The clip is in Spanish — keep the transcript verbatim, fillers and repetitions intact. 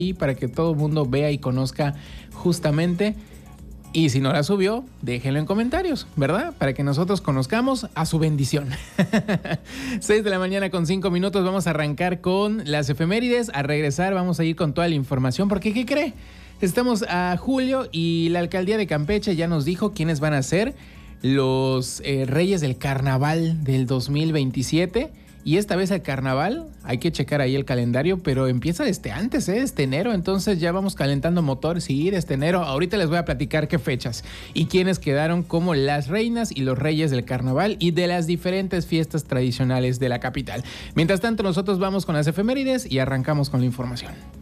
y para que todo el mundo vea y conozca justamente. Y si no la subió, déjenlo en comentarios, ¿verdad? Para que nosotros conozcamos a su bendición. seis de la mañana con cinco minutos, vamos a arrancar con las efemérides. A regresar vamos a ir con toda la información, porque ¿qué cree? Estamos a julio y la alcaldía de Campeche ya nos dijo quiénes van a ser los eh, reyes del carnaval del dos mil veintisiete. Y esta vez el carnaval, hay que checar ahí el calendario, pero empieza desde antes, ¿eh? Este enero, entonces ya vamos calentando motores, sí, desde enero. Ahorita les voy a platicar qué fechas y quiénes quedaron como las reinas y los reyes del carnaval y de las diferentes fiestas tradicionales de la capital. Mientras tanto, nosotros vamos con las efemérides y arrancamos con la información.